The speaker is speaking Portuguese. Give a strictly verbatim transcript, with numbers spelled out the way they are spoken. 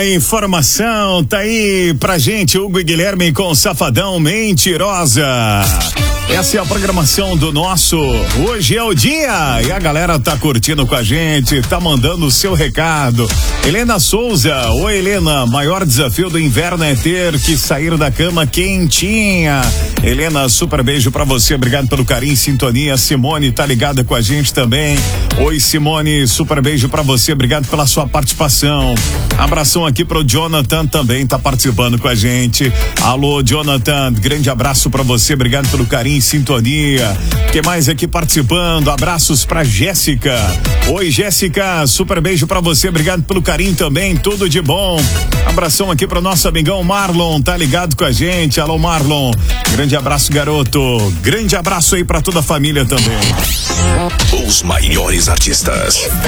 a informação tá aí pra gente, Hugo e Guilherme com Safadão Mentirosa. Essa é a programação do nosso Hoje é o Dia, e a galera tá curtindo com a gente, tá mandando o seu recado. Helena Souza, oi Helena, maior desafio do inverno é ter que sair da cama quentinha. Helena, super beijo pra você, obrigado pelo carinho e sintonia. Simone tá ligada com a gente também. Oi Simone, super beijo pra você, obrigado pela sua participação. Abração aqui pro Jonathan, também tá participando com a gente. Alô Jonathan, grande abraço pra você, obrigado pelo carinho em sintonia. Quem mais aqui participando? Abraços pra Jéssica. Oi Jéssica, super beijo pra você, obrigado pelo carinho também, tudo de bom. Abração aqui pro nosso amigão Marlon, tá ligado com a gente. Alô Marlon, grande abraço garoto, grande abraço aí pra toda a família também. Os maiores artistas.